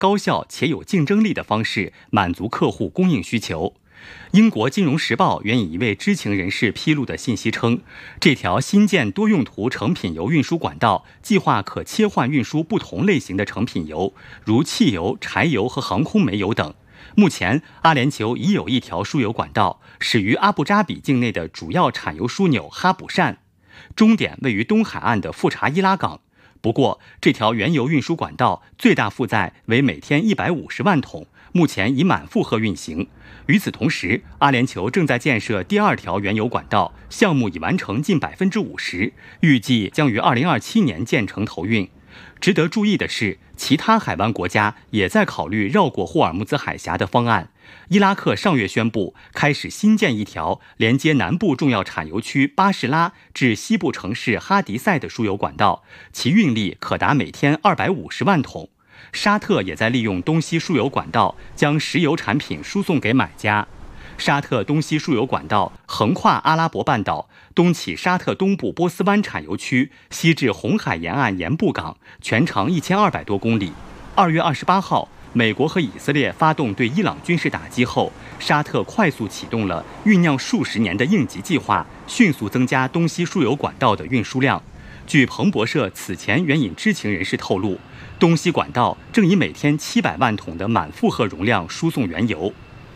高效且有竞争力的方式满足客户供应需求。英国金融时报援引一位知情人士披露的信息称，这条新建多用途成品油运输管道计划可切换运输不同类型的成品油，如汽油、柴油和航空煤油等。目前，阿联酋已有一条输油管道，始于阿布扎比境内的主要产油枢纽哈卜善，终点位于东海岸的富查伊拉港。不过，这条原油运输管道最大负载为每天150万桶，目前已满负荷运行。与此同时，阿联酋正在建设第二条原油管道，项目已完成近50%，预计将于2027年建成投运。值得注意的是，其他海湾国家也在考虑绕过霍尔木兹海峡的方案。伊拉克上月宣布开始新建一条连接南部重要产油区巴士拉至西部城市哈迪塞的输油管道，其运力可达每天250万桶。沙特也在利用东西输油管道将石油产品输送给买家。沙特东西输油管道横跨阿拉伯半岛，东起沙特东部波斯湾产油区，西至红海沿岸盐布港，全长1200多公里。2月28号，美国和以色列发动对伊朗军事打击后，沙特快速启动了酝酿数十年的应急计划，迅速增加东西输油管道的运输量。据彭博社此前援引知情人士透露，东西管道正以每天700万桶的满负荷容量输送原油。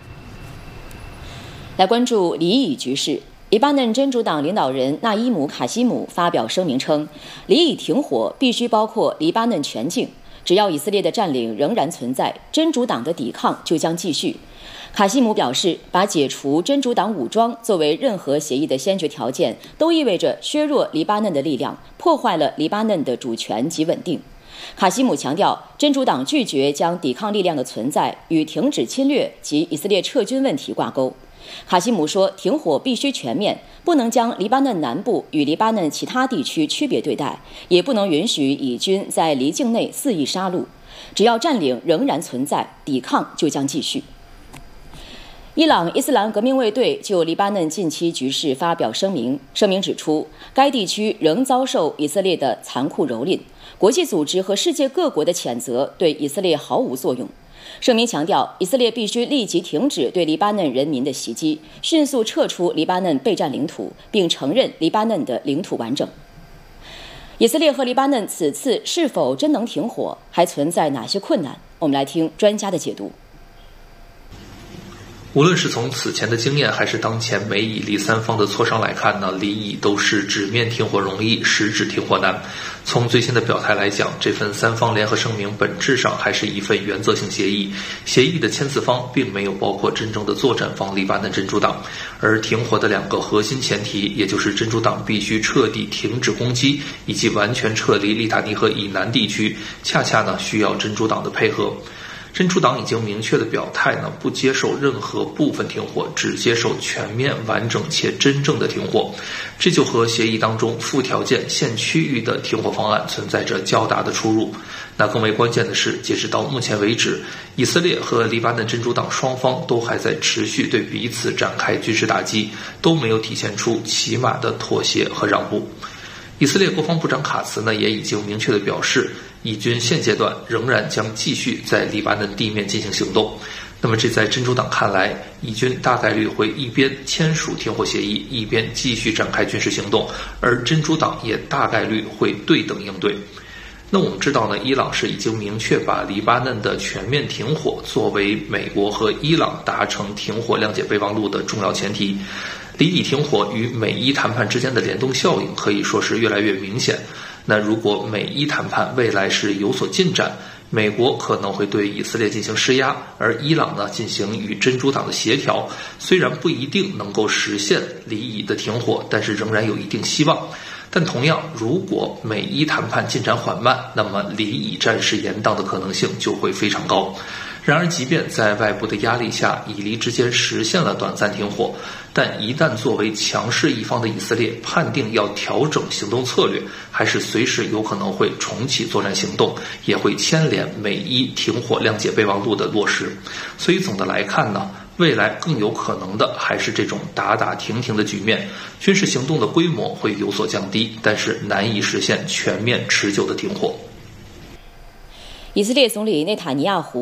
来关注黎以局势。黎巴嫩真主党领导人纳伊姆·卡西姆发表声明称，黎以停火必须包括黎巴嫩全境，只要以色列的占领仍然存在，真主党的抵抗就将继续。卡西姆表示，把解除真主党武装作为任何协议的先决条件，都意味着削弱黎巴嫩的力量，破坏了黎巴嫩的主权及稳定。卡西姆强调，真主党拒绝将抵抗力量的存在与停止侵略及以色列撤军问题挂钩。卡西姆说，停火必须全面，不能将黎巴嫩南部与黎巴嫩其他地区区别对待，也不能允许以军在黎境内肆意杀戮。只要占领仍然存在，抵抗就将继续。伊朗伊斯兰革命卫队就黎巴嫩近期局势发表声明，声明指出，该地区仍遭受以色列的残酷蹂躏，国际组织和世界各国的谴责对以色列毫无作用。声明强调，以色列必须立即停止对黎巴嫩人民的袭击，迅速撤出黎巴嫩备战领土，并承认黎巴嫩的领土完整。以色列和黎巴嫩此次是否真能停火，还存在哪些困难？我们来听专家的解读。 无论是从此前的经验，还是当前美以黎三方的磋商来看呢，黎以都是纸面停火容易，实质停火难。从最新的表态来讲，这份三方联合声明本质上还是一份原则性协议，协议的签字方并没有包括真正的作战方黎巴嫩真主党，而停火的两个核心前提，也就是真主党必须彻底停止攻击，以及完全撤离利塔尼河以南地区，恰恰呢需要真主党的配合。真主党已经明确的表态呢，不接受任何部分停火，只接受全面、完整且真正的停火。这就和协议当中附条件限区域的停火方案存在着较大的出入。那更为关键的是，截止到目前为止，以色列和黎巴嫩真主党双方都还在持续对彼此展开军事打击，都没有体现出起码的妥协和让步。以色列国防部长卡茨呢，也已经明确地表示，以军现阶段仍然将继续在黎巴嫩地面进行行动。那么这在真主党看来，以军大概率会一边签署停火协议，一边继续展开军事行动，而真主党也大概率会对等应对。那我们知道呢，伊朗是已经明确把黎巴嫩的全面停火作为美国和伊朗达成停火谅解备忘录的重要前提。黎以停火与美伊谈判之间的联动效应可以说是越来越明显。那如果美伊谈判未来是有所进展，美国可能会对以色列进行施压，而伊朗呢进行与真主党的协调，虽然不一定能够实现黎以的停火，但是仍然有一定希望。但同样，如果美伊谈判进展缓慢，那么黎以暂时延宕的可能性就会非常高。然而，即便在外部的压力下，以黎之间实现了短暂停火，但一旦作为强势一方的以色列判定要调整行动策略，还是随时有可能会重启作战行动，也会牵连美伊停火谅解备忘录的落实。所以总的来看呢，未来更有可能的还是这种打打停停的局面，军事行动的规模会有所降低，但是难以实现全面持久的停火。 以色列总理内塔尼亚胡